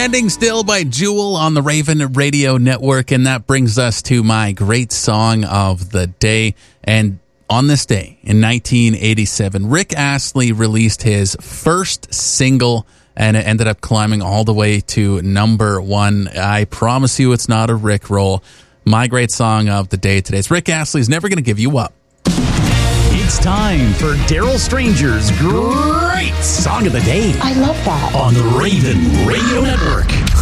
Standing Still by Jewel on the Raven Radio Network, and that brings us to my great song of the day. And on this day, in 1987, Rick Astley released his first single, and it ended up climbing all the way to number one. I promise you it's not a Rickroll. My great song of the day today is Rick Astley's Never Gonna Give You Up. It's time for Daryl Stranger's Great Song of the Day. I love that. On the Raven Radio Network.